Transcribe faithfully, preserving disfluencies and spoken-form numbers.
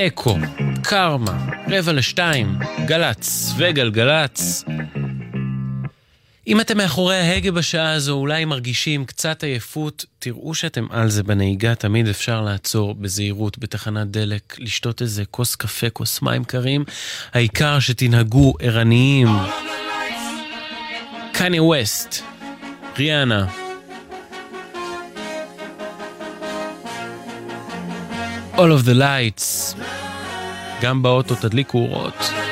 אקו, קרמה, רבע לשתיים, גלץ וגלגלץ. אם אתם מאחורי ההגה בשעה הזו, אולי מרגישים קצת עייפות, תראו שאתם על זה בנהיגה, תמיד אפשר לעצור בזהירות בתחנת דלק, לשתות איזה כוס קפה, כוס מים קרים, העיקר שתנהגו ערניים. קני ווסט, ריאנה. All of the lights, גם באוטו תדליקו אורות.